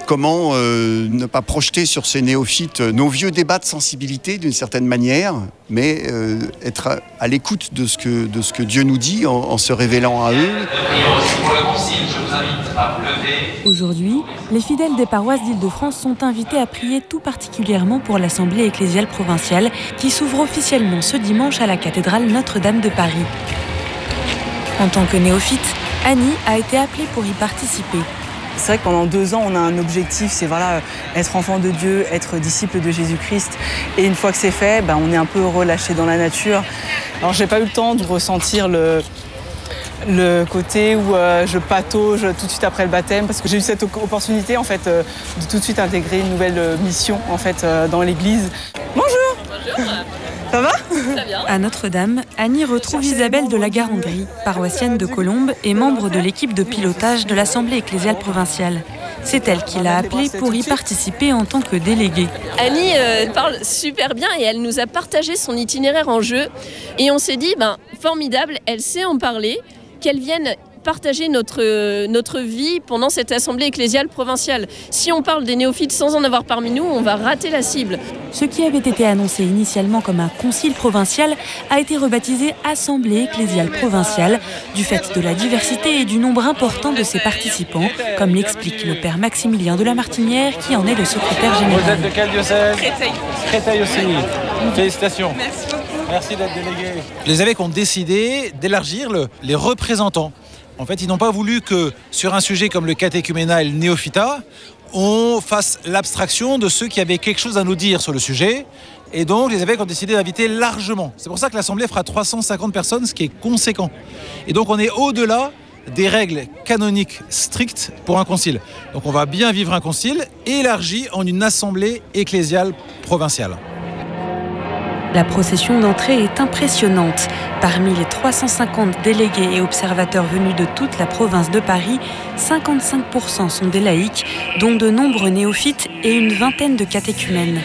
Comment ne pas projeter sur ces néophytes nos vieux débats de sensibilité d'une certaine manière, mais être à l'écoute de ce que Dieu nous dit en se révélant à eux. Aujourd'hui, les fidèles des paroisses d'Île-de-France sont invités à prier tout particulièrement pour l'Assemblée ecclésiale provinciale qui s'ouvre officiellement ce dimanche à la cathédrale Notre-Dame de Paris. En tant que néophyte, Annie a été appelée pour y participer. C'est vrai que pendant 2 ans, on a un objectif, c'est être enfant de Dieu, être disciple de Jésus-Christ. Et une fois que c'est fait, on est un peu relâché dans la nature. Alors j'ai pas eu le temps de ressentir le côté où je patauge tout de suite après le baptême, parce que j'ai eu cette opportunité de tout de suite intégrer une nouvelle mission dans l'église. Bonjour. Ça va ? Très bien. À Notre-Dame, Annie retrouve Isabelle de la Garandrie, paroissienne de Colombes et membre de l'équipe de pilotage de l'Assemblée ecclésiale provinciale. C'est elle qui l'a appelée pour y participer en tant que déléguée. Annie parle super bien et elle nous a partagé son itinéraire en jeu. Et on s'est dit, formidable, elle sait en parler, qu'elle vienne partager notre vie pendant cette assemblée ecclésiale provinciale. Si on parle des néophytes sans en avoir parmi nous, on va rater la cible. Ce qui avait été annoncé initialement comme un concile provincial a été rebaptisé Assemblée ecclésiale provinciale du fait de la diversité et du nombre important de ses participants, comme l'explique le père Maximilien de la Martinière qui en est le secrétaire général. Vous êtes de quel diocèse ? Créteil. Créteil aussi. Félicitations. Merci beaucoup. Merci d'être délégué. Les évêques ont décidé d'élargir les représentants. En fait, ils n'ont pas voulu que, sur un sujet comme le catéchuménat et le néophytat, on fasse l'abstraction de ceux qui avaient quelque chose à nous dire sur le sujet. Et donc, les évêques ont décidé d'inviter largement. C'est pour ça que l'Assemblée fera 350 personnes, ce qui est conséquent. Et donc, on est au-delà des règles canoniques strictes pour un concile. Donc, on va bien vivre un concile élargi en une Assemblée ecclésiale provinciale. La procession d'entrée est impressionnante. Parmi les 350 délégués et observateurs venus de toute la province de Paris, 55% sont des laïcs, dont de nombreux néophytes et une vingtaine de catéchumènes.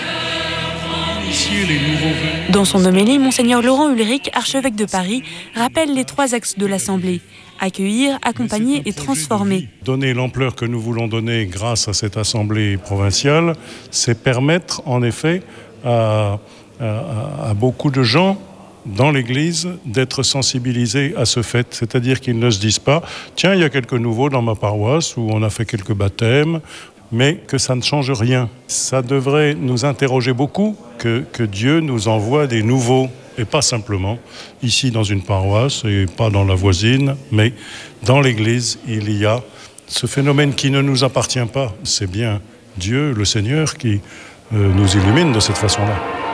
Dans son homélie, Monseigneur Laurent Ulrich, archevêque de Paris, rappelle les 3 axes de l'Assemblée. Accueillir, accompagner et transformer. Donner l'ampleur que nous voulons donner grâce à cette Assemblée provinciale, c'est permettre en effet à beaucoup de gens dans l'Église d'être sensibilisés à ce fait. C'est-à-dire qu'ils ne se disent pas « Tiens, il y a quelques nouveaux dans ma paroisse où on a fait quelques baptêmes », mais que ça ne change rien. Ça devrait nous interroger beaucoup que Dieu nous envoie des nouveaux, et pas simplement ici dans une paroisse et pas dans la voisine, mais dans l'Église, il y a ce phénomène qui ne nous appartient pas. C'est bien Dieu, le Seigneur, qui nous illumine de cette façon-là.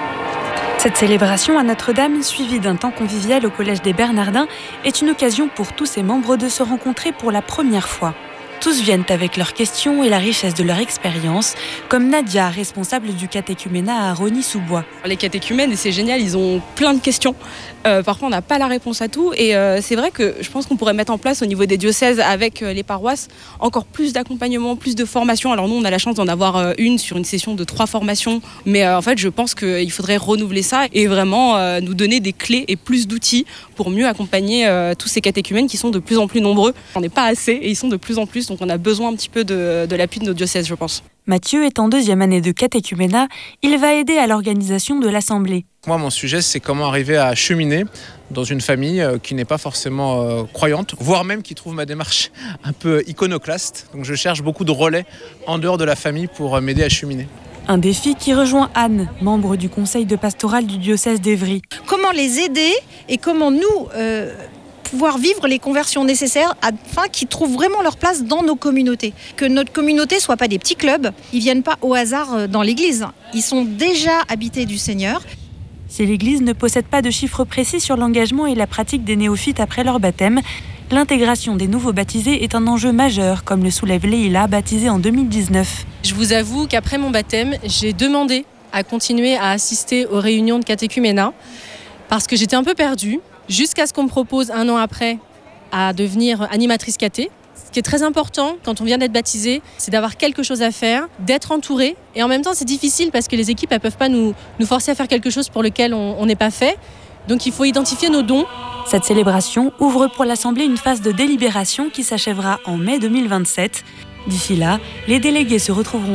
Cette célébration à Notre-Dame, suivie d'un temps convivial au Collège des Bernardins, est une occasion pour tous ses membres de se rencontrer pour la première fois. Tous viennent avec leurs questions et la richesse de leur expérience, comme Nadia, responsable du catéchuménat à Rosny-sous-Bois. Les catéchumènes, c'est génial, ils ont plein de questions. Parfois, on n'a pas la réponse à tout. Et c'est vrai que je pense qu'on pourrait mettre en place au niveau des diocèses avec les paroisses encore plus d'accompagnement, plus de formation. Alors nous, on a la chance d'en avoir une sur une session de 3 formations. Mais en fait, je pense qu'il faudrait renouveler ça et vraiment nous donner des clés et plus d'outils pour mieux accompagner tous ces catéchumènes qui sont de plus en plus nombreux. On n'est pas assez et ils sont de plus en plus. Donc on a besoin un petit peu de l'appui de nos diocèses, je pense. Mathieu est en 2e année de catéchuménat. Il va aider à l'organisation de l'Assemblée. Moi, mon sujet, c'est comment arriver à cheminer dans une famille qui n'est pas forcément croyante, voire même qui trouve ma démarche un peu iconoclaste. Donc je cherche beaucoup de relais en dehors de la famille pour m'aider à cheminer. Un défi qui rejoint Anne, membre du conseil de pastoral du diocèse d'Évry. Comment les aider et comment nous pouvoir vivre les conversions nécessaires afin qu'ils trouvent vraiment leur place dans nos communautés. Que notre communauté ne soit pas des petits clubs, ils ne viennent pas au hasard dans l'église. Ils sont déjà habités du Seigneur. Si l'église ne possède pas de chiffres précis sur l'engagement et la pratique des néophytes après leur baptême, l'intégration des nouveaux baptisés est un enjeu majeur, comme le soulève Leïla, baptisée en 2019. Je vous avoue qu'après mon baptême, j'ai demandé à continuer à assister aux réunions de catéchuménat parce que j'étais un peu perdue. Jusqu'à ce qu'on me propose 1 an après à devenir animatrice caté. Ce qui est très important quand on vient d'être baptisé, c'est d'avoir quelque chose à faire, d'être entouré. Et en même temps, c'est difficile parce que les équipes ne peuvent pas nous forcer à faire quelque chose pour lequel on n'est pas fait. Donc il faut identifier nos dons. Cette célébration ouvre pour l'Assemblée une phase de délibération qui s'achèvera en mai 2027. D'ici là, les délégués se retrouveront